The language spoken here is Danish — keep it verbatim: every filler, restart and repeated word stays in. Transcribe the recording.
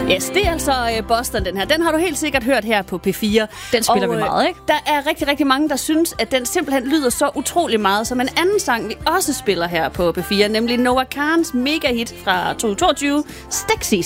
Yes, det er altså uh, Boston, den her. Den har du helt sikkert hørt her på P fire. Den spiller og, vi meget, ikke? Der er rigtig, rigtig mange, der synes, at den simpelthen lyder så utrolig meget som en anden sang, vi også spiller her på P fire, nemlig Noah Kahns mega hit fra to tusind og toogtyve, Staxis.